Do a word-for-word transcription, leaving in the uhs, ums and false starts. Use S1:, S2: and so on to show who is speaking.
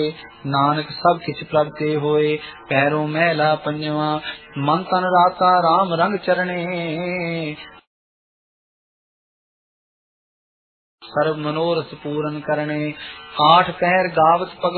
S1: नानक सब किछ प्रभ ते होए। पैरों मैला पंजवा मन तन राता राम रंग चरणे। सर्व मनोरथ पूरन करने आठ पहर गावत पग